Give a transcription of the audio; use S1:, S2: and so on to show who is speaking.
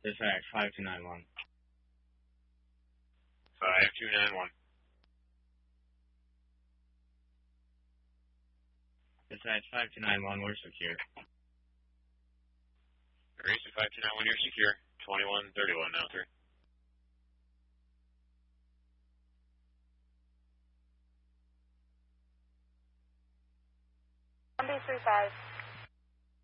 S1: Dispatch 5291.
S2: 5291.
S1: Dispatch 5291, we're secure.
S2: Racer 5291, you're secure. 2131 now, sir.
S3: 1B35.